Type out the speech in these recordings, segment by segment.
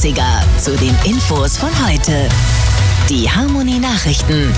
80er zu den Infos von heute. Die Harmony Nachrichten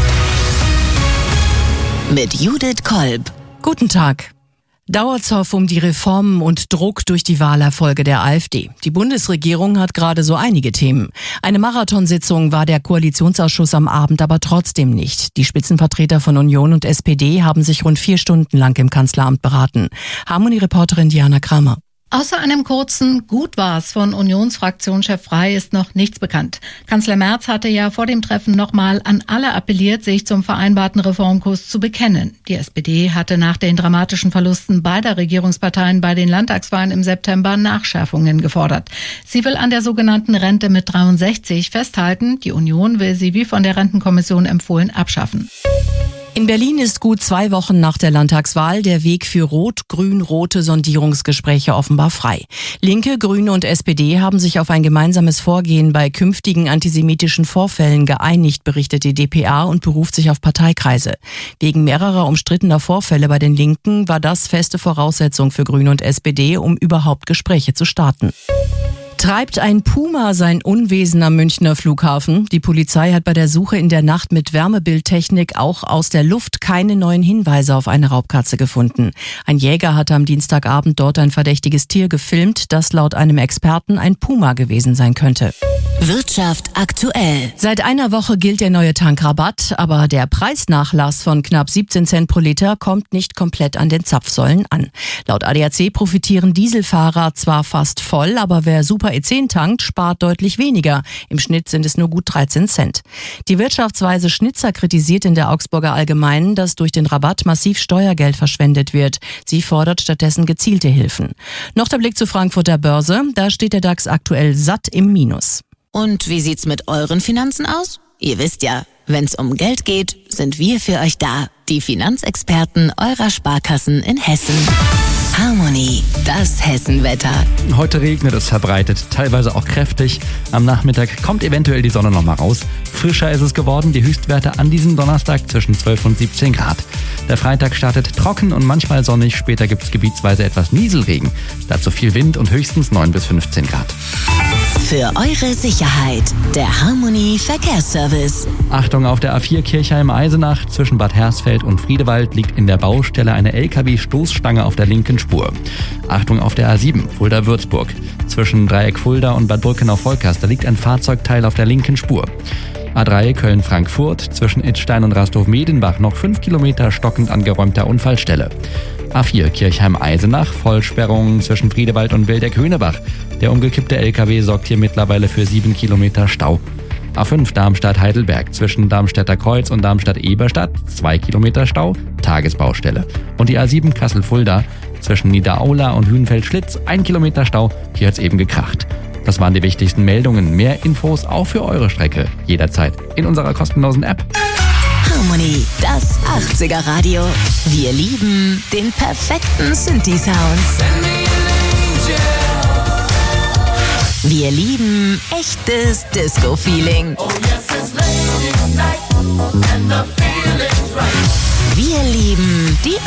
mit Judith Kolb. Guten Tag. Dauerzoff um die Reformen und Druck durch die Wahlerfolge der AfD. Die Bundesregierung hat gerade so einige Themen. Eine Marathonsitzung war der Koalitionsausschuss am Abend aber trotzdem nicht. Die Spitzenvertreter von Union und SPD haben sich rund 4 Stunden lang im Kanzleramt beraten. Harmony-Reporterin Diana Kramer. Außer einem kurzen Gut war's von Unionsfraktionschef Frey ist noch nichts bekannt. Kanzler Merz hatte ja vor dem Treffen nochmal an alle appelliert, sich zum vereinbarten Reformkurs zu bekennen. Die SPD hatte nach den dramatischen Verlusten beider Regierungsparteien bei den Landtagswahlen im September Nachschärfungen gefordert. Sie will an der sogenannten Rente mit 63 festhalten. Die Union will sie wie von der Rentenkommission empfohlen abschaffen. In Berlin ist gut 2 Wochen nach der Landtagswahl der Weg für rot-grün-rote Sondierungsgespräche offenbar frei. Linke, Grüne und SPD haben sich auf ein gemeinsames Vorgehen bei künftigen antisemitischen Vorfällen geeinigt, berichtet die dpa und beruft sich auf Parteikreise. Wegen mehrerer umstrittener Vorfälle bei den Linken war das feste Voraussetzung für Grüne und SPD, um überhaupt Gespräche zu starten. Treibt ein Puma sein Unwesen am Münchner Flughafen? Die Polizei hat bei der Suche in der Nacht mit Wärmebildtechnik auch aus der Luft keine neuen Hinweise auf eine Raubkatze gefunden. Ein Jäger hatte am Dienstagabend dort ein verdächtiges Tier gefilmt, das laut einem Experten ein Puma gewesen sein könnte. Wirtschaft aktuell. Seit einer Woche gilt der neue Tankrabatt, aber der Preisnachlass von knapp 17 Cent pro Liter kommt nicht komplett an den Zapfsäulen an. Laut ADAC profitieren Dieselfahrer zwar fast voll, aber wer Super E10 tankt, spart deutlich weniger. Im Schnitt sind es nur gut 13 Cent. Die Wirtschaftsweise Schnitzer kritisiert in der Augsburger Allgemeinen, dass durch den Rabatt massiv Steuergeld verschwendet wird. Sie fordert stattdessen gezielte Hilfen. Noch der Blick zur Frankfurter Börse. Da steht der DAX aktuell satt im Minus. Und wie sieht's mit euren Finanzen aus? Ihr wisst ja, wenn's um Geld geht, sind wir für euch da. Die Finanzexperten eurer Sparkassen in Hessen. Harmony, das Hessenwetter. Heute regnet es verbreitet, teilweise auch kräftig. Am Nachmittag kommt eventuell die Sonne noch mal raus. Frischer ist es geworden, die Höchstwerte an diesem Donnerstag zwischen 12 und 17 Grad. Der Freitag startet trocken und manchmal sonnig, später gibt es gebietsweise etwas Nieselregen. Dazu viel Wind und höchstens 9 bis 15 Grad. Für eure Sicherheit, der Harmony Verkehrsservice. Achtung, auf der A4 Kirchheim-Eisenach zwischen Bad Hersfeld und Friedewald liegt in der Baustelle eine LKW-Stoßstange auf der linken Spur. Achtung auf der A7 Fulda-Würzburg zwischen Dreieck Fulda und Bad Brückenau-Volkers, da liegt ein Fahrzeugteil auf der linken Spur. A3 Köln-Frankfurt zwischen Idstein und Rastow-Medenbach noch 5 Kilometer stockend angeräumter Unfallstelle. A4 Kirchheim-Eisenach, Vollsperrung zwischen Friedewald und Wildeck-Höhnebach. Der umgekippte LKW sorgt hier mittlerweile für 7 Kilometer Stau. A5 Darmstadt-Heidelberg zwischen Darmstädter Kreuz und Darmstadt-Eberstadt, 2 Kilometer Stau, Tagesbaustelle. Und die A7 Kassel-Fulda zwischen Niederaula und Hühnfeld-Schlitz, 1 Kilometer Stau, hier hat's eben gekracht. Das waren die wichtigsten Meldungen. Mehr Infos auch für eure Strecke jederzeit in unserer kostenlosen App. Harmony, das 80er Radio. Wir lieben den perfekten Synthi-Sound. Wir lieben echtes Disco-Feeling. Wir lieben die